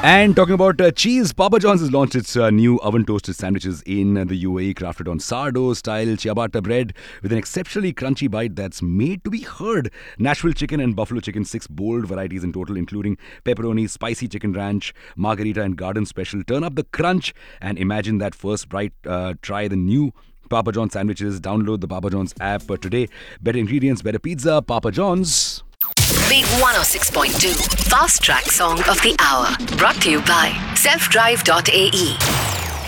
And talking about cheese, Papa John's has launched its new oven toasted sandwiches in the UAE, crafted on sourdough style ciabatta bread with an exceptionally crunchy bite that's made to be heard. Nashville chicken and buffalo chicken, 6 bold varieties in total, including pepperoni, spicy chicken ranch, margarita, and garden special. Turn up the crunch and imagine that first bite. Try the new Papa John's sandwiches. Download the Papa John's app today. Better ingredients, better pizza. Papa John's. Big 106.2 Fast Track Song of the Hour. Brought to you by selfdrive.ae.